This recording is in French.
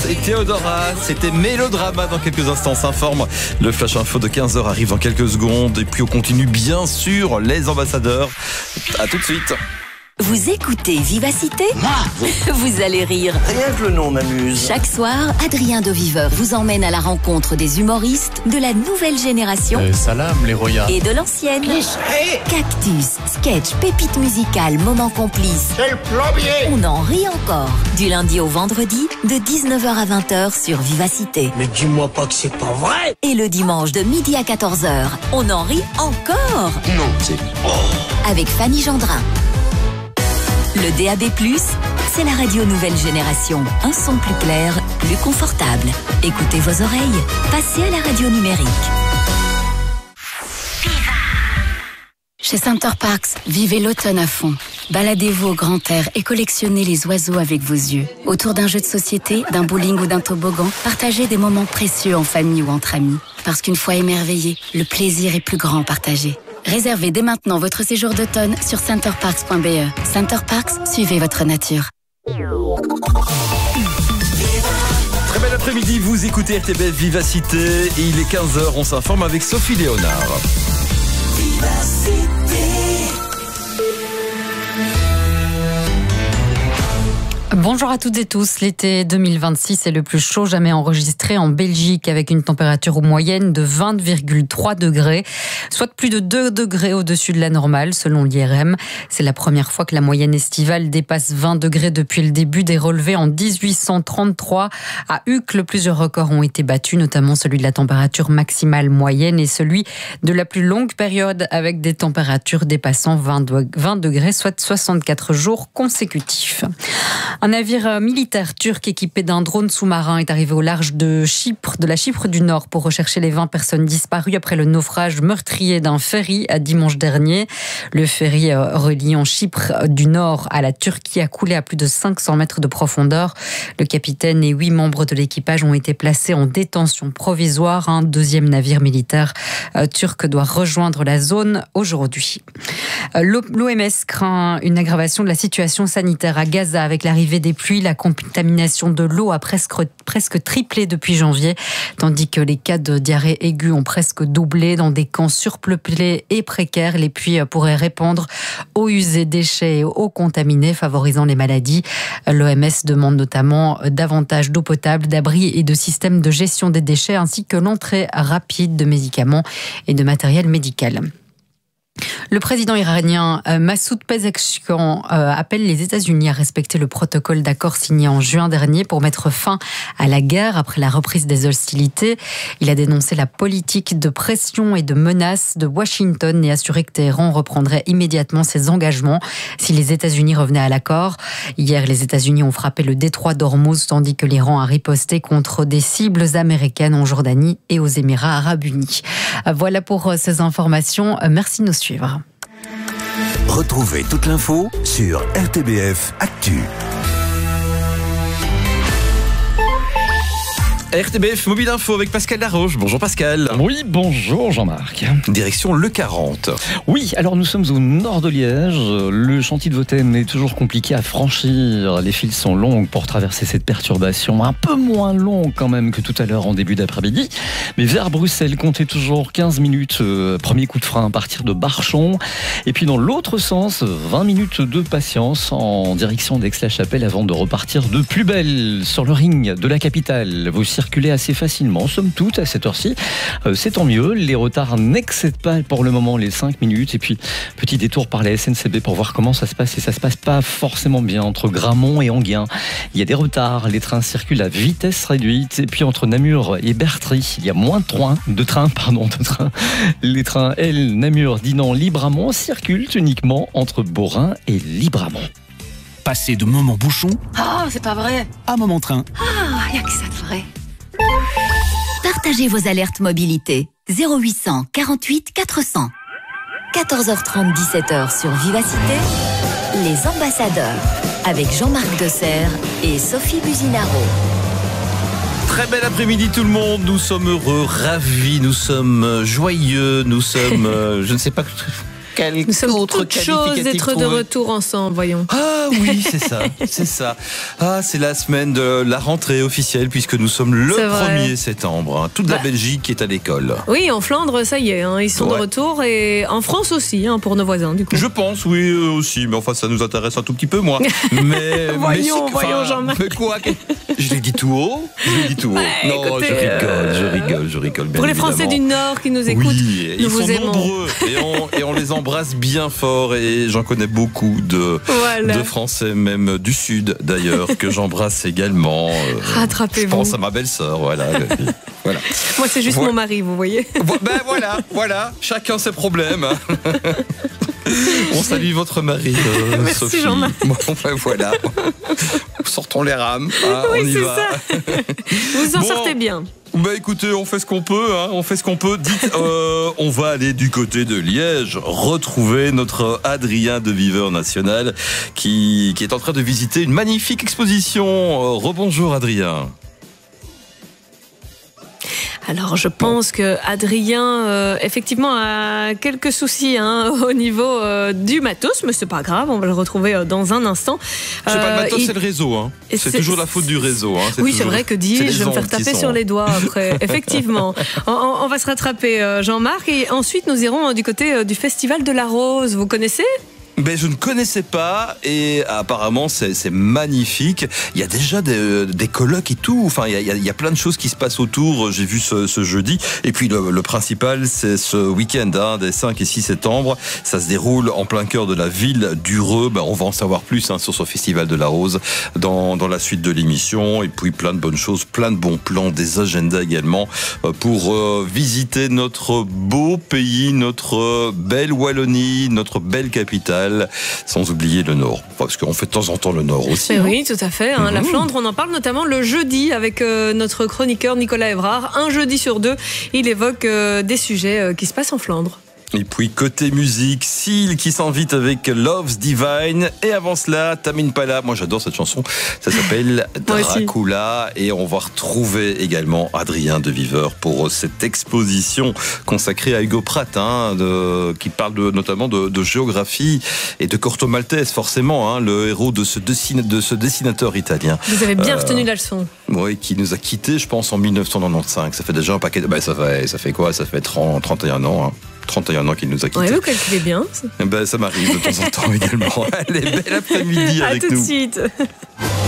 et Théodora. C'était Mélodrama dans quelques instants. S'informe. Le flash info de 15h arrive dans quelques secondes. Et puis on continue bien sûr les ambassadeurs. À tout de suite. Vous écoutez Vivacité ? Vous allez rire. Rien que le nom m'amuse. Chaque soir, Adrien Doviveur vous emmène à la rencontre des humoristes de la nouvelle génération Salam les royas. et de l'ancienne. Cactus, sketch, pépites musicales, moments complices. C'est le plombier. On en rit encore. Du lundi au vendredi, de 19h à 20h sur Vivacité. Mais dis-moi pas que c'est pas vrai. Et le dimanche de midi à 14h, on en rit encore. Non, c'est... Avec Fanny Gendrin. Le DAB+, c'est la radio nouvelle génération. Un son plus clair, plus confortable. Écoutez vos oreilles. Passez à la radio numérique. Chez Center Parcs, vivez l'automne à fond. Baladez-vous au grand air et collectionnez les oiseaux avec vos yeux. Autour d'un jeu de société, d'un bowling ou d'un toboggan, partagez des moments précieux en famille ou entre amis. Parce qu'une fois émerveillé, le plaisir est plus grand partagé. Réservez dès maintenant votre séjour d'automne sur centerparks.be. Center Parks, suivez votre nature. Très bel après-midi, vous écoutez RTBF Vivacité. Et il est 15h, on s'informe avec Sophie Léonard. Bonjour à toutes et tous. L'été 2026 est le plus chaud jamais enregistré en Belgique avec une température moyenne de 20,3 degrés, soit plus de 2 degrés au-dessus de la normale selon l'IRM. C'est la première fois que la moyenne estivale dépasse 20 degrés depuis le début des relevés en 1833. À Uccle, plusieurs records ont été battus, notamment celui de la température maximale moyenne et celui de la plus longue période avec des températures dépassant 20 degrés, soit 64 jours consécutifs. Un navire militaire turc équipé d'un drone sous-marin est arrivé au large de la Chypre du Nord pour rechercher les 20 personnes disparues après le naufrage meurtrier d'un ferry dimanche dernier. Le ferry reliant Chypre du Nord à la Turquie a coulé à plus de 500 mètres de profondeur. Le capitaine et 8 membres de l'équipage ont été placés en détention provisoire. Un deuxième navire militaire turc doit rejoindre la zone aujourd'hui. L'OMS craint une aggravation de la situation sanitaire à Gaza avec l'arrivée des pluies. La contamination de l'eau a presque triplé depuis janvier, tandis que les cas de diarrhée aiguë ont presque doublé. Dans des camps surpeuplés et précaires, les pluies pourraient répandre eau usée, déchets et eau contaminée, favorisant les maladies. L'OMS demande notamment davantage d'eau potable, d'abris et de systèmes de gestion des déchets, ainsi que l'entrée rapide de médicaments et de matériel médical. Le président iranien Massoud Pezeshkian appelle les États-Unis à respecter le protocole d'accord signé en juin dernier pour mettre fin à la guerre après la reprise des hostilités. Il a dénoncé la politique de pression et de menace de Washington et assuré que Téhéran reprendrait immédiatement ses engagements si les États-Unis revenaient à l'accord. Hier, les États-Unis ont frappé le détroit d'Ormuz tandis que l'Iran a riposté contre des cibles américaines en Jordanie et aux Émirats arabes unis. Voilà pour ces informations. Merci de nous suivre. Retrouvez toute l'info sur RTBF Actu. RTBF Mobile Info avec Pascal Laroche. Bonjour Pascal. Oui, bonjour Jean-Marc. Direction le 40. Oui, alors nous sommes au nord de Liège. Le chantier de Vautem est toujours compliqué à franchir. Les files sont longues pour traverser cette perturbation. Un peu moins longue quand même que tout à l'heure en début d'après-midi. Mais vers Bruxelles, comptez toujours 15 minutes. Premier coup de frein à partir de Barchon. Et puis dans l'autre sens, 20 minutes de patience en direction d'Aix-la-Chapelle avant de repartir de plus belle sur le ring de la capitale. Vous circuler assez facilement, somme toute, à cette heure-ci. C'est tant mieux. Les retards n'excèdent pas pour le moment les 5 minutes. Et puis, petit détour par la SNCB pour voir comment ça se passe. Et ça se passe pas forcément bien entre Grammont et Enghien. Il y a des retards. Les trains circulent à vitesse réduite. Et puis, entre Namur et Bertry, il y a moins de trains. Les trains L, Namur, Dinan, Libramont circulent uniquement entre Beaurain et Libramont. Passer de moment bouchon Oh, c'est pas vrai. à moment train. Ah, y a que ça de vrai. Partagez vos alertes mobilité. 0800 48 400. 14h30, 17h sur Vivacité. Les ambassadeurs. Avec Jean-Marc Desserre et Sophie Businaro. Très bel après-midi tout le monde. Nous sommes heureux, ravis, nous sommes joyeux, nous sommes... je ne sais pas... Nous sommes toutes choses d'être de retour ensemble, voyons. Ah oui, c'est ça. Ah, c'est la semaine de la rentrée officielle puisque nous sommes le 1er septembre. Hein. Toute la Belgique est à l'école. Oui, en Flandre, ça y est, hein, ils sont de retour et en France aussi, hein, pour nos voisins du coup. Je pense, oui, aussi, mais enfin ça nous intéresse un tout petit peu moins. Mais voyons, Jean-Marc. Mais quoi? Je l'ai dit tout haut. Non, écoutez, je rigole. Bien pour les Français du Nord qui nous écoutent, oui, nous vous aimons. Nombreux et on les embrasse bien fort et j'en connais beaucoup de Français, même du Sud d'ailleurs, que j'embrasse également. Rattrapez-vous. Je pense à ma belle-sœur, voilà. Moi, c'est juste mon mari, vous voyez. Ben voilà, chacun ses problèmes. On salue votre mari, Merci Sophie. Jean-Marc. Bon, ben voilà. Sortons les rames, hein, oui, on y va. Ça. Vous en sortez bien. Bah écoutez, on fait ce qu'on peut, Dites, on va aller du côté de Liège, retrouver notre Adrien de Viveur National qui est en train de visiter une magnifique exposition. Rebonjour Adrien. Alors, je pense que Adrien, effectivement, a quelques soucis au niveau du matos, mais c'est pas grave, on va le retrouver dans un instant. C'est pas le matos, c'est le réseau. Hein. C'est toujours la faute du réseau. Hein. Oui, c'est vrai que je vais me faire taper sur les doigts après. Effectivement. On va se rattraper, Jean-Marc, et ensuite nous irons du côté du Festival de la Rose. Vous connaissez ? Ben, je ne connaissais pas et apparemment c'est magnifique. Il y a déjà des colloques et tout. Enfin, il y a plein de choses qui se passent autour. J'ai vu ce jeudi. Et puis le principal, c'est ce week-end des 5 et 6 septembre. Ça se déroule en plein cœur de la ville d'Ureux. Ben, on va en savoir plus sur ce Festival de la Rose dans la suite de l'émission. Et puis plein de bonnes choses, plein de bons plans, des agendas également pour visiter notre beau pays, notre belle Wallonie, notre belle capitale. Sans oublier le Nord, parce qu'on fait de temps en temps le Nord aussi. Oui, tout à fait. La Flandre, on en parle notamment le jeudi avec notre chroniqueur Nicolas Evrard. Un jeudi sur deux, il évoque des sujets qui se passent en Flandre. Et puis côté musique, Seal qui s'invite avec Love's Divine. Et avant cela, Tame Impala. Moi j'adore cette chanson. Ça s'appelle Dracula. Et on va retrouver également Adrien de Viveur pour cette exposition consacrée à Hugo Pratt, qui parle notamment de géographie et de Corto Maltese, forcément, le héros de ce dessinateur italien. Vous avez bien retenu la leçon. Oui, qui nous a quittés, je pense, en 1995. Ça fait déjà un paquet de... ça fait quoi ? Ça fait 31 ans, hein. 31 ans qu'il nous a quittés. Ouais, vous calculez bien. Ça m'arrive de temps en temps également. Allez, bel après-midi avec nous. À tout de suite.